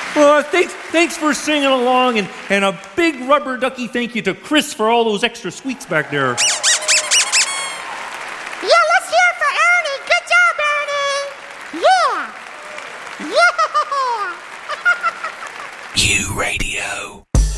Thanks for singing along, and a big rubber ducky thank you to Chris for all those extra squeaks back there. Yeah, let's hear it for Ernie. Good job, Ernie. Yeah. Yeah. U Radio.